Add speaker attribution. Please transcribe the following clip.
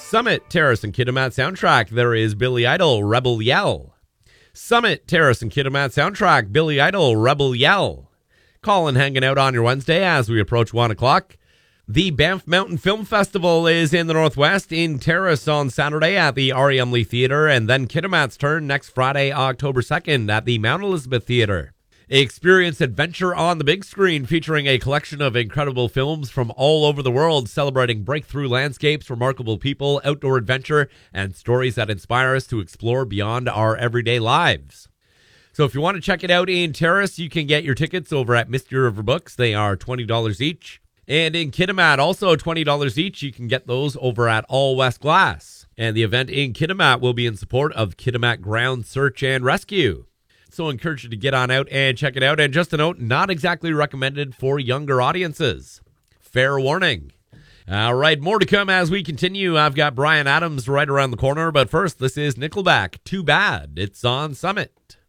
Speaker 1: Summit Terrace and Kitimat soundtrack, there is Billy Idol, Rebel Yell. Summit Terrace and Kitimat soundtrack, Billy Idol, Rebel Yell. Colin hanging out on your Wednesday as we approach 1 o'clock. The Banff Mountain Film Festival is in the Northwest in Terrace on Saturday at the R.E.M. Lee Theatre, and then Kitimat's turn next Friday, October 2nd at the Mount Elizabeth Theatre. Experience adventure on the big screen featuring a collection of incredible films from all over the world celebrating breakthrough landscapes, remarkable people, outdoor adventure, and stories that inspire us to explore beyond our everyday lives. So if you want to check it out in Terrace, you can get your tickets over at Misty River Books. They are $20 each. And in Kitimat, also $20 each. You can get those over at All West Glass. And the event in Kitimat will be in support of Kitimat Ground Search and Rescue. So I encourage you to get on out and check it out. And just a note, not exactly recommended for younger audiences. Fair warning. All right, more to come as we continue. I've got Bryan Adams right around the corner. But first, this is Nickelback. Too Bad. It's on Summit.